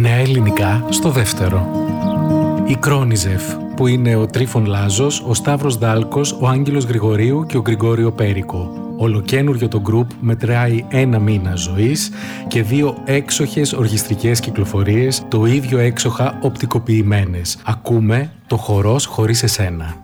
Νέα ελληνικά στο δεύτερο. Η Κρόνιζεφ, που είναι ο Τρίφων Λάζος, ο Σταύρος Δάλκος, ο Άγγελος Γρηγορίου και ο Γρηγόριο Πέρικο. Ολοκένουργιο το γκρουπ μετράει 1 μήνα ζωής και 2 έξοχες ορχιστρικές κυκλοφορίες, το ίδιο έξοχα οπτικοποιημένες. Ακούμε το «Χορός χωρίς εσένα».